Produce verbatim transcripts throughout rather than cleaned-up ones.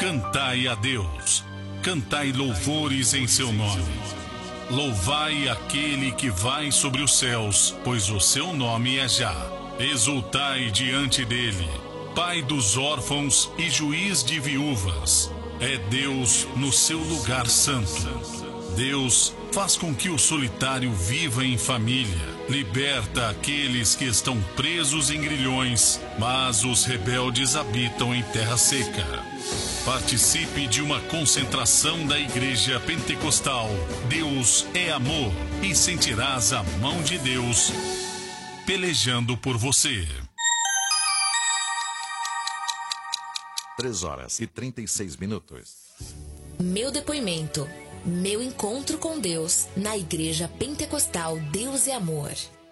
Cantai a Deus, cantai louvores em seu nome. Louvai aquele que vai sobre os céus, pois o seu nome é Já. Exultai diante dele, Pai dos órfãos e juiz de viúvas. É Deus no seu lugar santo. Deus faz com que o solitário viva em família. Liberta aqueles que estão presos em grilhões, mas os rebeldes habitam em terra seca. Participe de uma concentração da Igreja Pentecostal Deus é Amor e sentirás a mão de Deus pelejando por você. três horas e trinta e seis minutos. Meu depoimento. Meu encontro com Deus na Igreja Pentecostal Deus é Amor.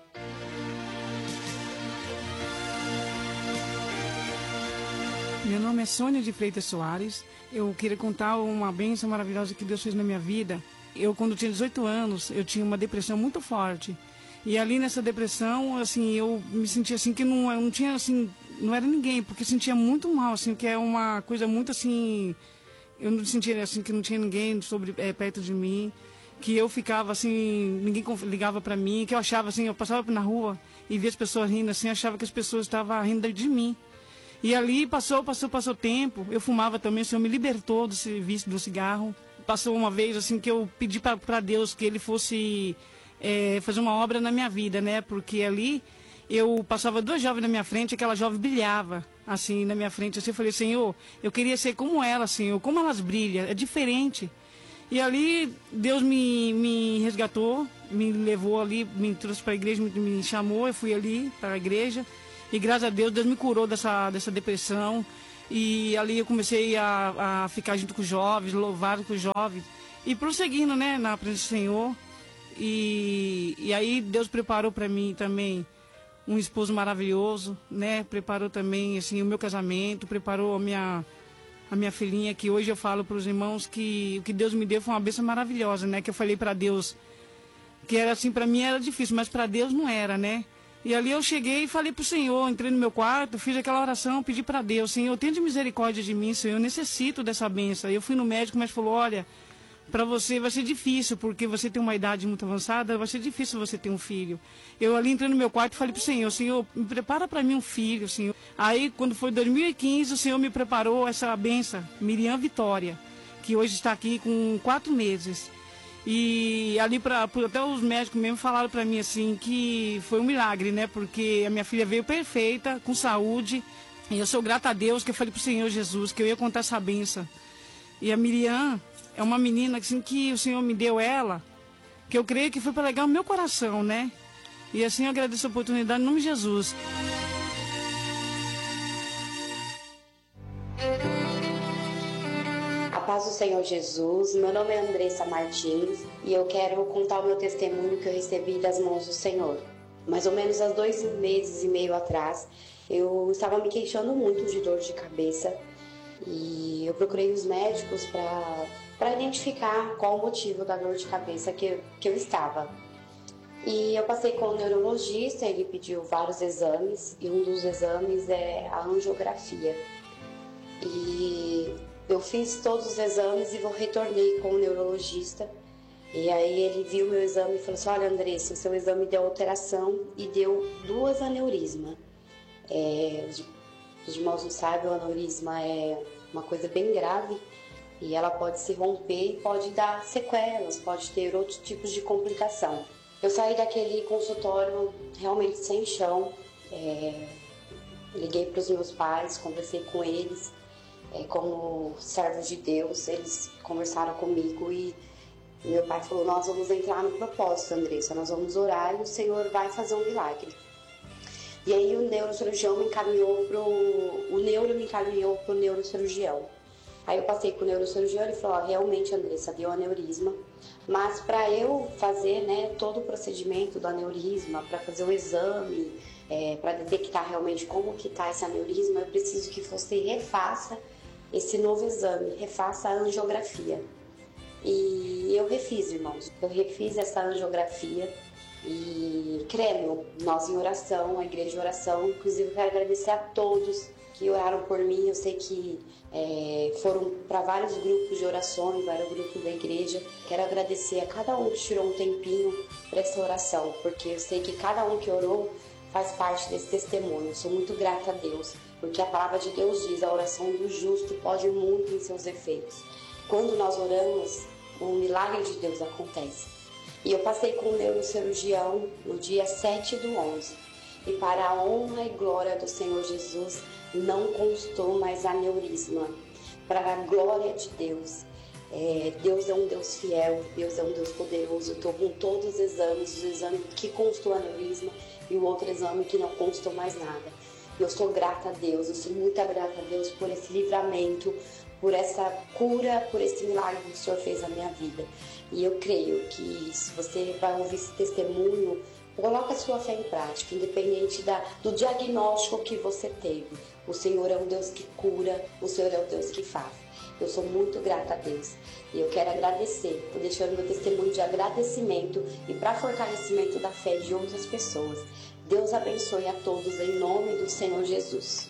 Meu nome é Sônia de Freitas Soares. Eu queria contar uma bênção maravilhosa que Deus fez na minha vida. Eu, quando tinha dezoito anos, eu tinha uma depressão muito forte. E ali nessa depressão, assim, eu me sentia assim que não, eu não tinha, assim, não era ninguém, porque sentia muito mal, assim, que é uma coisa muito assim... Eu não sentia assim que não tinha ninguém sobre, é, perto de mim, que eu ficava assim, ninguém ligava para mim, que eu achava assim, eu passava na rua e via as pessoas rindo assim, achava que as pessoas estavam rindo de mim. E ali passou, passou, passou tempo, eu fumava também, o Senhor me libertou desse vício do cigarro. Passou uma vez assim que eu pedi para Deus que Ele fosse é, fazer uma obra na minha vida, né? Porque ali eu passava duas jovens na minha frente, aquela jovem brilhava assim na minha frente, assim, eu falei, Senhor, eu queria ser como ela, Senhor, como elas brilham, é diferente. E ali Deus me, me resgatou, me levou ali, me trouxe para a igreja, me, me chamou, eu fui ali para a igreja e graças a Deus, Deus me curou dessa, dessa depressão e ali eu comecei a, a ficar junto com os jovens, louvar com os jovens e prosseguindo, né, na presença do Senhor. E, e aí Deus preparou para mim também um esposo maravilhoso, né? Preparou também assim o meu casamento, preparou a minha a minha filhinha, que hoje eu falo para os irmãos que o que Deus me deu foi uma bênção maravilhosa, né? Que eu falei para Deus que era assim, para mim era difícil, mas para Deus não era, né? E ali eu cheguei e falei para o Senhor, entrei no meu quarto, fiz aquela oração, pedi para Deus, Senhor, tenha misericórdia de mim, Senhor, eu necessito dessa bênção. Eu fui no médico, mas falou, olha, para você vai ser difícil, porque você tem uma idade muito avançada, vai ser difícil você ter um filho. Eu ali entrei no meu quarto e falei para o Senhor, Senhor, me prepara para mim um filho, Senhor. Aí, quando foi dois mil e quinze, o Senhor me preparou essa benção, Miriam Vitória, que hoje está aqui com quatro meses. E ali, pra, até os médicos mesmo falaram para mim assim, que foi um milagre, né? Porque a minha filha veio perfeita, com saúde. E eu sou grata a Deus, que eu falei para o Senhor Jesus, que eu ia contar essa benção. E a Miriam é uma menina assim, que o Senhor me deu ela, que eu creio que foi para alegar o meu coração, né? E assim eu agradeço a oportunidade em nome de Jesus. A paz do Senhor Jesus, meu nome é Andressa Martins e eu quero contar o meu testemunho que eu recebi das mãos do Senhor. Mais ou menos há dois meses e meio atrás, eu estava me queixando muito de dor de cabeça e eu procurei os médicos para para identificar qual o motivo da dor de cabeça que, que eu estava. E eu passei com o neurologista, ele pediu vários exames, e um dos exames é a angiografia. E eu fiz todos os exames e eu retornei com o neurologista. E aí ele viu meu exame e falou assim, olha Andressa, o seu exame deu alteração e deu duas aneurismas. É, os irmãos não sabem, o aneurisma é uma coisa bem grave, e ela pode se romper e pode dar sequelas, pode ter outros tipos de complicação. Eu saí daquele consultório realmente sem chão, é, liguei para os meus pais, conversei com eles, é, como servos de Deus, eles conversaram comigo e meu pai falou, nós vamos entrar no propósito, Andressa, nós vamos orar e o Senhor vai fazer um milagre. E aí o neurocirurgião me encaminhou pro, o neuro me encaminhou para o neurocirurgião. Aí eu passei com o neurocirurgião e ele falou, ó, realmente, Andressa, deu aneurisma, mas para eu fazer, né, todo o procedimento do aneurisma, para fazer o exame, é, para detectar realmente como que está esse aneurisma, eu preciso que você refaça esse novo exame, refaça a angiografia. E eu refiz, irmãos, eu refiz essa angiografia e cremos, nós em oração, a igreja de oração, inclusive eu quero agradecer a todos que que oraram por mim. Eu sei que é, foram para vários grupos de orações, vários grupos da igreja. Quero agradecer a cada um que tirou um tempinho para essa oração, porque eu sei que cada um que orou faz parte desse testemunho. Eu sou muito grata a Deus, porque a palavra de Deus diz: a oração do justo pode muito em seus efeitos. Quando nós oramos, o milagre de Deus acontece. E eu passei com o neurocirurgião no dia sete do onze. E para a honra e glória do Senhor Jesus, não constou mais aneurisma. Para a glória de Deus. É, Deus é um Deus fiel, Deus é um Deus poderoso. Eu estou com todos os exames, os exames que constou aneurisma e o outro exame que não constou mais nada. Eu sou grata a Deus, eu sou muito grata a Deus por esse livramento, por essa cura, por esse milagre que o Senhor fez na minha vida. E eu creio que se você vai ouvir esse testemunho, coloque a sua fé em prática, independente da, do diagnóstico que você teve. O Senhor é um Deus que cura, o Senhor é um Deus que faz. Eu sou muito grata a Deus e eu quero agradecer por deixar o meu testemunho de agradecimento e para fortalecimento da fé de outras pessoas. Deus abençoe a todos em nome do Senhor Jesus.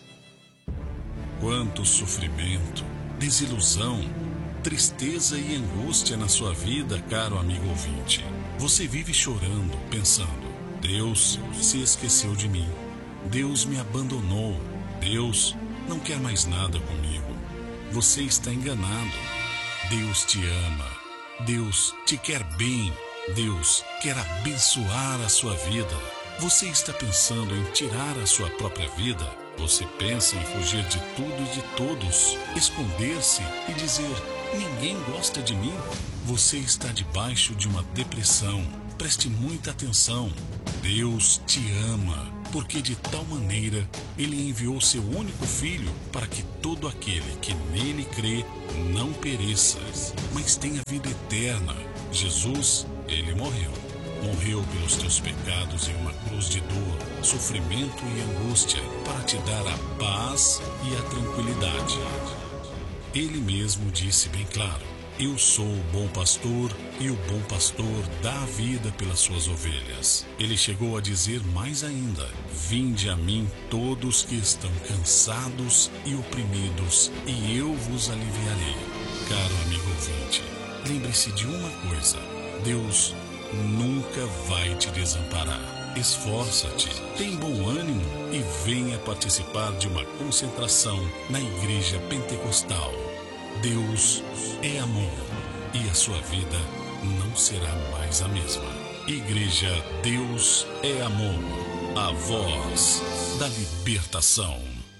Quanto sofrimento, desilusão, tristeza e angústia na sua vida, caro amigo ouvinte. Você vive chorando, pensando: Deus se esqueceu de mim, Deus me abandonou, Deus não quer mais nada comigo. Você está enganado. Deus te ama, Deus te quer bem, Deus quer abençoar a sua vida. Você está pensando em tirar a sua própria vida? Você pensa em fugir de tudo e de todos, esconder-se e dizer: ninguém gosta de mim? Você está debaixo de uma depressão. Preste muita atenção. Deus te ama, porque de tal maneira Ele enviou seu único Filho para que todo aquele que nele crê não pereça, mas tenha vida eterna. Jesus, Ele morreu. Morreu pelos teus pecados em uma cruz de dor, sofrimento e angústia, para te dar a paz e a tranquilidade. Ele mesmo disse bem claro: eu sou o bom pastor e o bom pastor dá a vida pelas suas ovelhas. Ele chegou a dizer mais ainda: vinde a mim todos que estão cansados e oprimidos, e eu vos aliviarei. Caro amigo ouvinte, lembre-se de uma coisa: Deus nunca vai te desamparar. Esforça-te, tem bom ânimo e venha participar de uma concentração na Igreja Pentecostal. Deus é amor e a sua vida não será mais a mesma. Igreja Deus é Amor, a voz da libertação.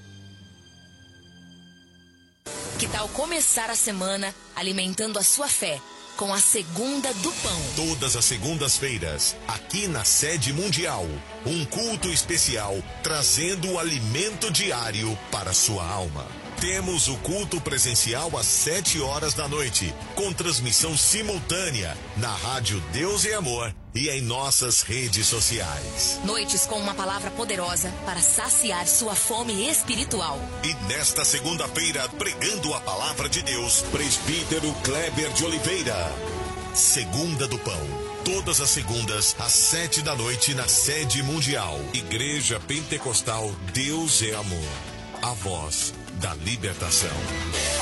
Que tal começar a semana alimentando a sua fé com a Segunda do Pão? Todas as segundas-feiras, aqui na Sede Mundial, um culto especial trazendo o alimento diário para a sua alma. Temos o culto presencial às sete horas da noite, com transmissão simultânea na rádio Deus é Amor e em nossas redes sociais. Noites com uma palavra poderosa para saciar sua fome espiritual. E nesta segunda-feira, pregando a palavra de Deus, presbítero Kleber de Oliveira. Segunda do Pão. Todas as segundas, às sete da noite, na Sede Mundial. Igreja Pentecostal Deus é Amor. A voz da libertação.